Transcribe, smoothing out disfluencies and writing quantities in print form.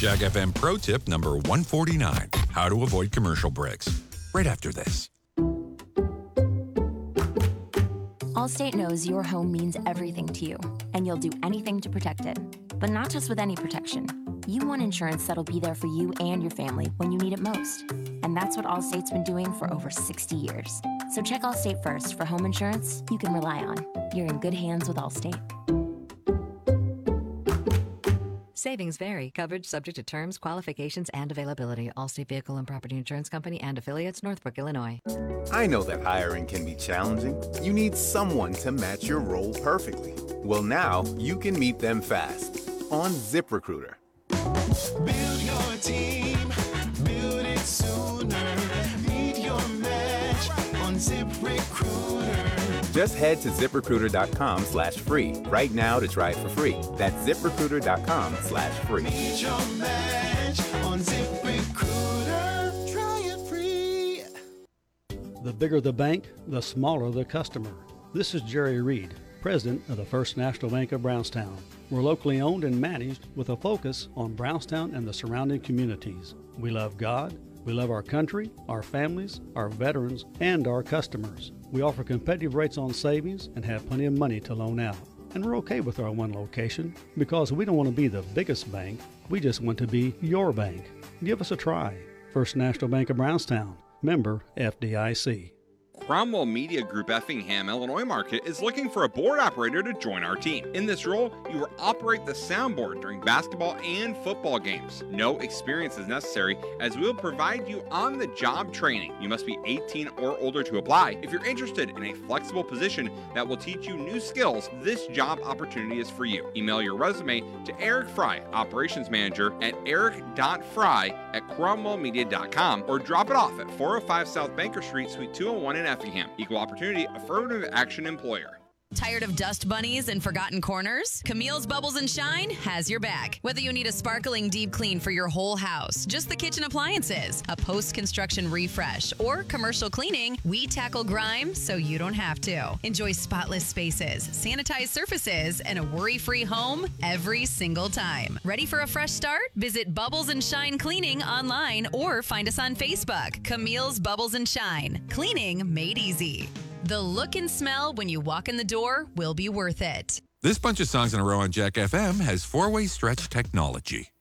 Jack FM Pro Tip number 149, how to avoid commercial breaks. Right after this. Allstate knows your home means everything to you, and you'll do anything to protect it. But not just with any protection. You want insurance that'll be there for you and your family when you need it most. And that's what Allstate's been doing for over 60 years. So check Allstate first for home insurance you can rely on. You're in good hands with Allstate. Savings vary. Coverage subject to terms, qualifications, and availability. Allstate Vehicle and Property Insurance Company and affiliates, Northbrook, Illinois. I know that hiring can be challenging. You need someone to match your role perfectly. Well, now you can meet them fast on ZipRecruiter. Build your team, build it sooner. Meet your match on ZipRecruiter. Just head to ZipRecruiter.com/free right now to try it for free. That's ZipRecruiter.com/free. Meet your match on ZipRecruiter. Try it free. The bigger the bank, the smaller the customer. This is Jerry Reed, President of the First National Bank of Brownstown. We're locally owned and managed with a focus on Brownstown and the surrounding communities. We love God, we love our country, our families, our veterans, and our customers. We offer competitive rates on savings and have plenty of money to loan out. And we're okay with our one location because we don't want to be the biggest bank. We just want to be your bank. Give us a try. First National Bank of Brownstown. Member FDIC. Cromwell Media Group Effingham, Illinois market is looking for a board operator to join our team. In this role, you will operate the soundboard during basketball and football games. No experience is necessary as we will provide you on-the-job training. You must be 18 or older to apply. If you're interested in a flexible position that will teach you new skills, this job opportunity is for you. Email your resume to Eric Fry, Operations Manager, at eric.fry@cromwellmedia.com or drop it off at 405 South Banker Street, Suite 201 in Effingham. Equal Opportunity Affirmative Action Employer. Tired of dust bunnies and forgotten corners? Camille's Bubbles and Shine has your back. Whether you need a sparkling deep clean for your whole house, just the kitchen appliances, a post-construction refresh, or commercial cleaning, we tackle grime so you don't have to. Enjoy spotless spaces, sanitized surfaces, and a worry-free home every single time. Ready for a fresh start? Visit Bubbles and Shine Cleaning online or find us on Facebook. Camille's Bubbles and Shine. Cleaning made easy. The look and smell when you walk in the door will be worth it. This bunch of songs in a row on Jack FM has four-way stretch technology.